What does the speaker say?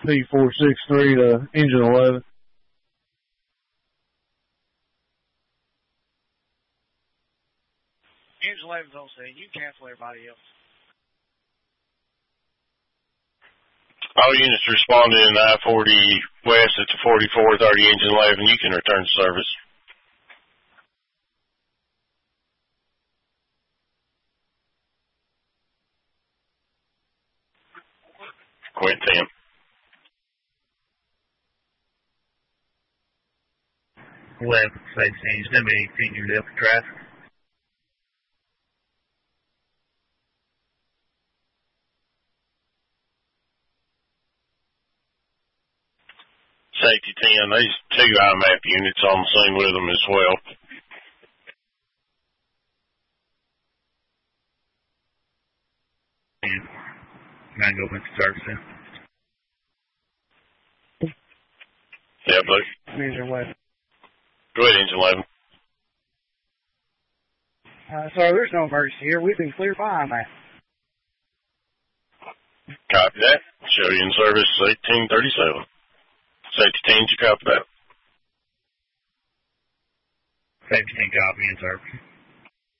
P463 to engine 11. Engine 11's on scene. You can cancel everybody else. All units responding in I-40 West at the 4430 engine 11. You can return to service. Quit 10. Left, safety, it's going to be 18 years left for traffic. Safety 10, there's 2 IMAP units on the scene with them as well. And I go back to service then. Yeah, Blue. Engine 11. Go ahead, engine 11. Sir, there's no emergency here. We've been cleared by IMAP. Copy that. Show you in service 1837. Safety 10, you copy that? Safety 10 copy in service.